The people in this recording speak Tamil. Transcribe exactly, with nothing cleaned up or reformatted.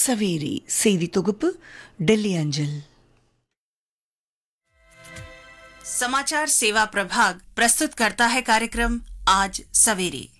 சவேரி செய்தி தொகுப்பு டெல்லி அஞ்சல். समाचार सेवा प्रभाग प्रस्तुत करता है कार्यक्रम आज सवेरे.